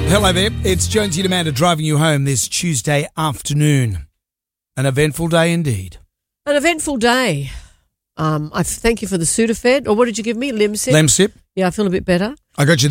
Hello there, it's Jonesy and Amanda driving you home this Tuesday afternoon. An eventful day indeed. An eventful day. I thank you for the Sudafed, or what did you give me? Lemsip? Lemsip. Yeah, I feel a bit better. I got you